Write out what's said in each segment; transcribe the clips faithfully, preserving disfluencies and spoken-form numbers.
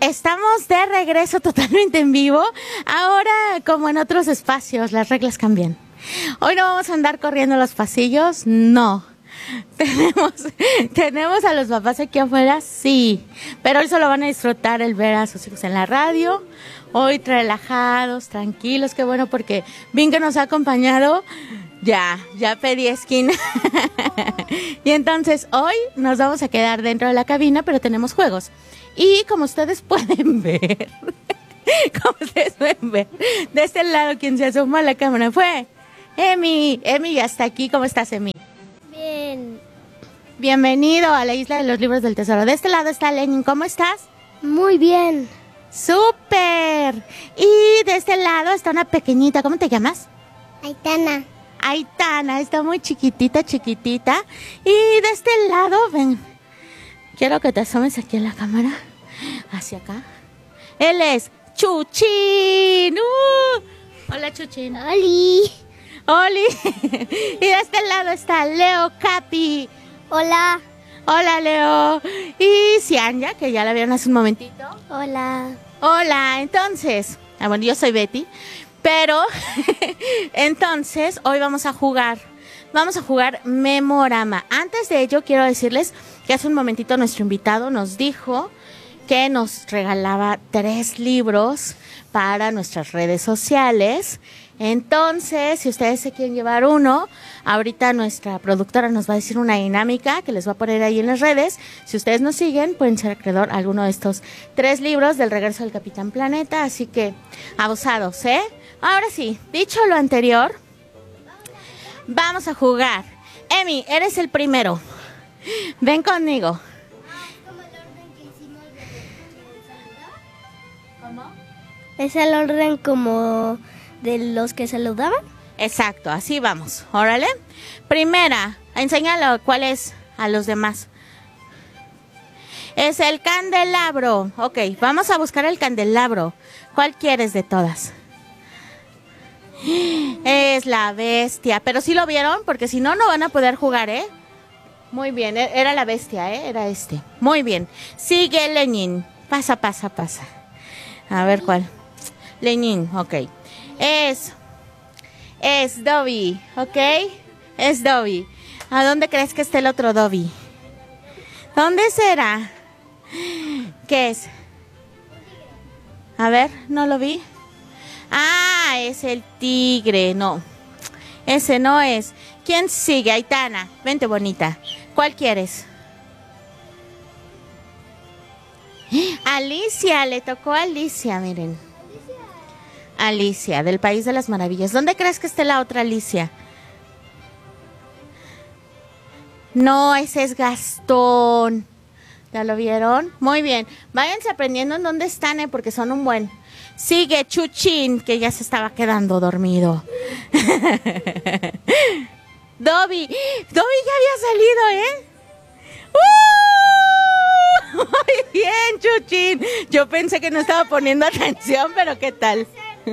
Estamos de regreso totalmente en vivo. Ahora, como en otros espacios, las reglas cambian. Hoy no vamos a andar corriendo los pasillos, no. Tenemos, tenemos a los papás aquí afuera, sí. Pero hoy solo van a disfrutar el ver a sus hijos en la radio. Hoy relajados, tranquilos, qué bueno, porque bien que nos ha acompañado. Ya, ya pedí esquina. Y entonces hoy nos vamos a quedar dentro de la cabina, pero tenemos juegos. Y como ustedes pueden ver, como ustedes pueden ver, de este lado quien se asomó a la cámara fue Emi. Emi ya está aquí. ¿Cómo estás, Emi? Bien. Bienvenido a la Isla de los Libros del Tesoro. De este lado está Lenin. ¿Cómo estás? Muy bien. ¡Súper! Y de este lado está una pequeñita. ¿Cómo te llamas? Aitana. Aitana, está muy chiquitita, chiquitita. Y de este lado, ven, quiero que te asomes aquí en la cámara, hacia acá. Él es Chuchín. Uh, hola, Chuchín. Oli. Oli. Y de este lado está Leo Capi. Hola. Hola, Leo. Y Cianya, que ya la vieron hace un momentito. Hola. Hola, entonces, ah, bueno, yo soy Betty. Pero, entonces, hoy vamos a jugar, vamos a jugar Memorama. Antes de ello, quiero decirles que hace un momentito nuestro invitado nos dijo que nos regalaba tres libros para nuestras redes sociales. Entonces, si ustedes se quieren llevar uno, ahorita nuestra productora nos va a decir una dinámica que les va a poner ahí en las redes. Si ustedes nos siguen, pueden ser acreedor a alguno de estos tres libros del Regreso del Capitán Planeta. Así que, abusados, ¿eh? Ahora sí, dicho lo anterior, vamos a jugar. Emi, eres el primero. Ven conmigo. ¿Cómo? ¿Es el orden como de los que saludaban? Exacto, así vamos. Órale. Primera, enséñalo cuál es a los demás. Es el candelabro. Ok, vamos a buscar el candelabro. ¿Cuál quieres de todas? Es la bestia. Pero sí lo vieron, porque si no, no van a poder jugar, ¿eh? Muy bien, era la bestia, ¿eh? Era este. Muy bien. Sigue Lenin. Pasa, pasa, pasa. A ver cuál. Lenin, ok. Es... Es Dobby, ¿ok? Es Dobby. ¿A dónde crees que esté el otro Dobby? ¿Dónde será? ¿Qué es? A ver, no lo vi. Ah, es el tigre. No, ese no es. ¿Quién sigue? Aitana, vente bonita. ¿Cuál quieres? Alicia, le tocó a Alicia, miren. Alicia, del País de las Maravillas. ¿Dónde crees que esté la otra Alicia? No, ese es Gastón. ¿Ya lo vieron? Muy bien. Váyanse aprendiendo en dónde están, ¿eh? Porque son un buen. Sigue Chuchín, que ya se estaba quedando dormido. Dobby. Dobby ya había salido, ¿eh? ¡Uh! Muy bien, Chuchín. Yo pensé que no estaba poniendo atención, pero ¿qué tal?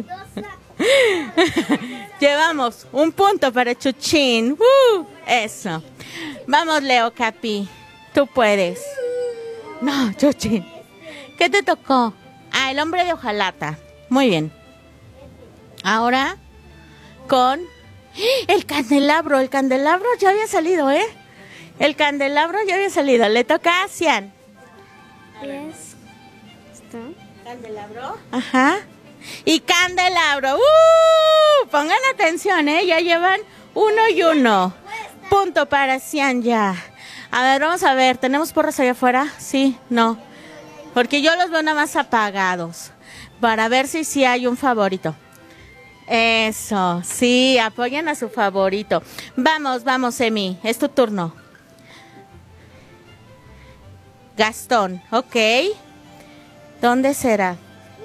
Llevamos un punto para Chuchín. ¡Uh! Eso. Vamos, Leo Capi. Tú puedes. No, Chuchín. ¿Qué te tocó? Ah, el hombre de hojalata. Muy bien. Ahora con el candelabro. El candelabro ya había salido, ¿eh? El candelabro ya había salido. Le toca a Cian. Yes. ¿Está? ¿Candelabro? Ajá. Y candelabro. ¡Uh! Pongan atención, ¿eh? Ya llevan uno y uno. Punto para Cian ya. A ver, vamos a ver. ¿Tenemos porras allá afuera? Sí, no. Porque yo los veo nada más apagados. Para ver si sí hay un favorito. Eso, sí, apoyen a su favorito. Vamos, vamos, Emi, es tu turno. Gastón, ok. ¿Dónde será?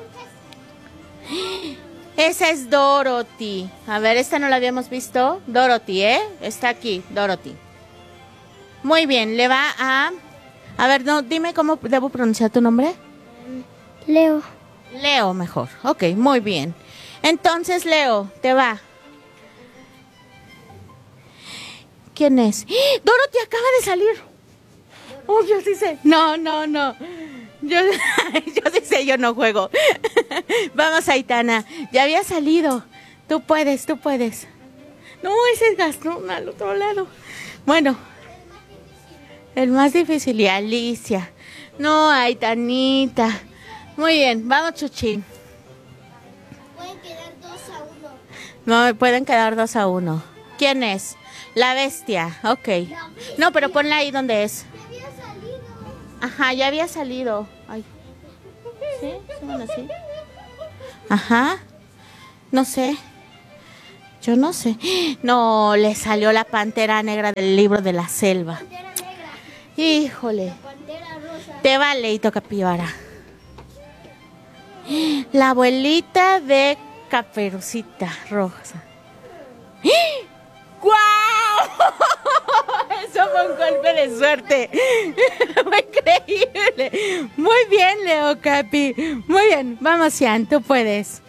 Esa es Dorothy. A ver, esta no la habíamos visto. Dorothy, ¿eh? Está aquí, Dorothy. Muy bien, le va a... A ver, no, dime cómo debo pronunciar tu nombre. Leo. Leo, mejor. Ok, muy bien. Entonces, Leo, te va. ¿Quién es? ¡Ah! Dorothy acaba de salir. Oh, yo sí sé. No, no, no. Yo, yo sí sé, yo no juego. Vamos, Aitana. Ya había salido. Tú puedes, tú puedes. No, ese es Gastón al otro lado. Bueno. El más difícil. Y Alicia. No, Aitanita. Muy bien. Vamos, Chuchín. Pueden quedar dos a uno. No, pueden quedar dos a uno. ¿Quién es? La bestia. Ok. No, pero ponla ahí donde es. Ya había salido. Ajá, ya había salido. Ay. ¿Sí? ¿Son así? Ajá. No sé. Yo no sé. No, le salió la pantera negra del libro de la selva. Pantera negra. Híjole. Pantera rosa. Te va, Leito Capibara. La abuelita de Caperucita Rosa. ¡Guau! Eso fue un golpe de suerte. Fue increíble. Muy bien, Leo Capi. Muy bien. Vamos, Cian, tú puedes.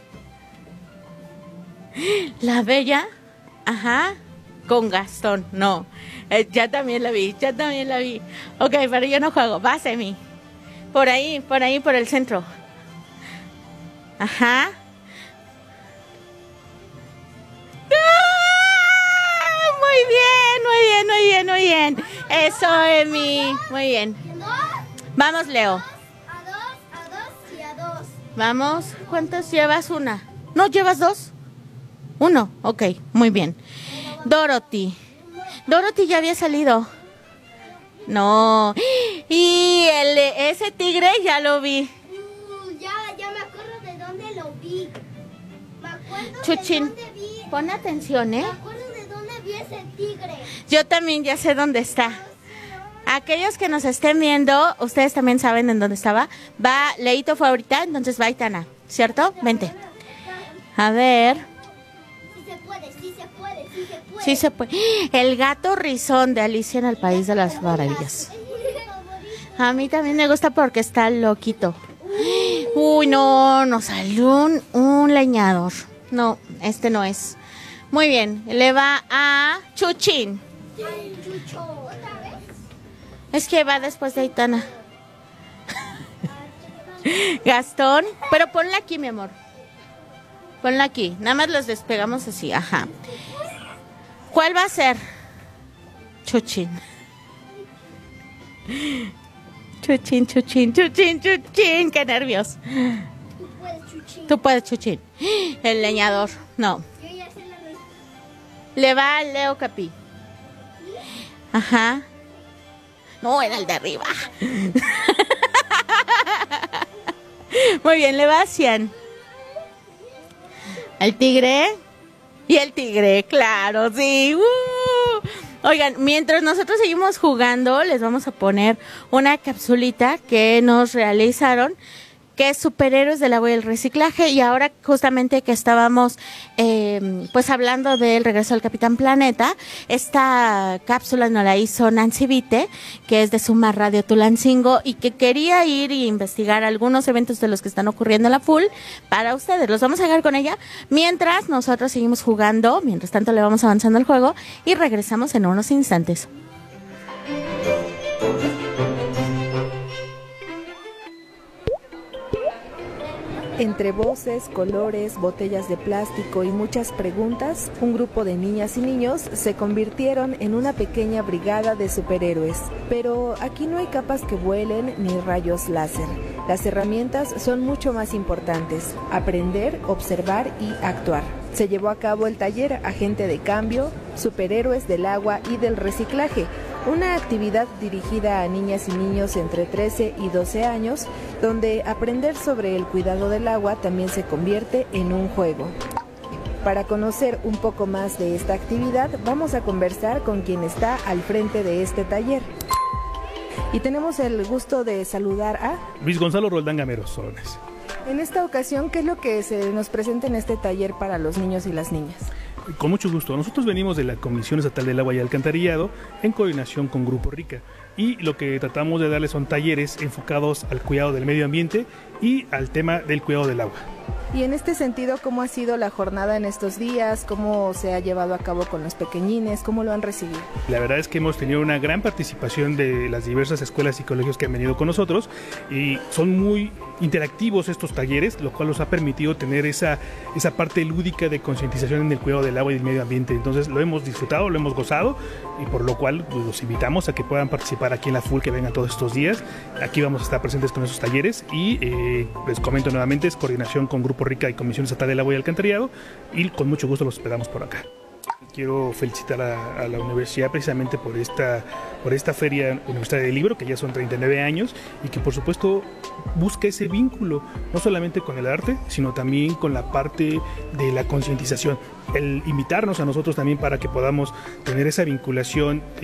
La bella. Ajá. Con Gastón. No. Eh, ya también la vi. Ya también la vi. Ok, pero yo no juego. Va, Semi. Por ahí, por ahí, por el centro. Ajá. Muy bien, muy bien, muy bien, muy bien. Eso, Emi. Muy bien. Vamos, Leo. A dos, a dos y a dos. Vamos. ¿Cuántos llevas? Una. ¿No llevas dos? Uno. Ok, muy bien. Dorothy. Dorothy ya había salido. No. Y el, ese tigre ya lo vi. Uh, ya, ya me acuerdo de dónde lo vi. Me acuerdo Chuchín, de dónde vi. pon atención, ¿eh? Me acuerdo de dónde vi ese tigre. Yo también ya sé dónde está. Aquellos que nos estén viendo, ustedes también saben en dónde estaba. Va, Leito fue ahorita, entonces va Aitana, ¿cierto? Vente. A ver. Sí se puede, sí se puede, sí se puede. Sí se puede. El gato rizón de Alicia en el País de las Maravillas. Es mi favorito. A mí también me gusta porque está loquito. Uy, no, nos salió un, un leñador. No, este no es. Muy bien, le va a Chuchín. Ay, Chucho, ¿otra vez? Es que va después de Aitana. Gastón, pero ponla aquí, mi amor. Ponla aquí. Nada más los despegamos así, ajá. ¿Cuál va a ser? Chuchín. Chuchín, chuchín, chuchín, chuchín. Qué nervios. Tú puedes, Chuchín. Tú puedes, Chuchín. El leñador. No. Yo ya sé la respuesta. Le va a Leo Capi. Ajá. No, era el de arriba. Muy bien, le va a Cian. ¿El tigre? Y el tigre, claro, sí. ¡Uh! Oigan, mientras nosotros seguimos jugando, les vamos a poner una capsulita que nos realizaron, que es Superhéroes del Agua y el Reciclaje. Y ahora justamente que estábamos eh, pues hablando del regreso del Capitán Planeta, esta cápsula nos la hizo Nancy Vite, que es de Suma Radio Tulancingo, y que quería ir y investigar algunos eventos de los que están ocurriendo en la Full para ustedes. Los vamos a dejar con ella mientras nosotros seguimos jugando. Mientras tanto le vamos avanzando el juego y regresamos en unos instantes. Entre voces, colores, botellas de plástico y muchas preguntas, un grupo de niñas y niños se convirtieron en una pequeña brigada de superhéroes. Pero aquí no hay capas que vuelen ni rayos láser. Las herramientas son mucho más importantes: aprender, observar y actuar. Se llevó a cabo el taller Agente de Cambio, Superhéroes del Agua y del Reciclaje, una actividad dirigida a niñas y niños entre trece y doce años, donde aprender sobre el cuidado del agua también se convierte en un juego. Para conocer un poco más de esta actividad, vamos a conversar con quien está al frente de este taller. Y tenemos el gusto de saludar a Luis Gonzalo Roldán Gameros Solones. En esta ocasión, ¿qué es lo que se nos presenta en este taller para los niños y las niñas? Con mucho gusto. Nosotros venimos de la Comisión Estatal del Agua y Alcantarillado en coordinación con Grupo Rica, y lo que tratamos de darles son talleres enfocados al cuidado del medio ambiente y al tema del cuidado del agua. Y en este sentido, ¿cómo ha sido la jornada en estos días? ¿Cómo se ha llevado a cabo con los pequeñines? ¿Cómo lo han recibido? La verdad es que hemos tenido una gran participación de las diversas escuelas y colegios que han venido con nosotros y son muy interactivos estos talleres, lo cual nos ha permitido tener esa, esa parte lúdica de concientización en el cuidado del agua y del medio ambiente. Entonces lo hemos disfrutado, lo hemos gozado y por lo cual pues, los invitamos a que puedan participar aquí en la F U L, que vengan todos estos días. Aquí vamos a estar presentes con esos talleres y eh, les comento nuevamente, es coordinación con Grupo Rica y Comisión Estatal del Agua y Alcantarillado y con mucho gusto los esperamos por acá. Quiero felicitar a, a la universidad precisamente por esta, por esta Feria Universitaria del Libro, que ya son treinta y nueve años y que por supuesto busca ese vínculo, no solamente con el arte, sino también con la parte de la concientización. El invitarnos a nosotros también para que podamos tener esa vinculación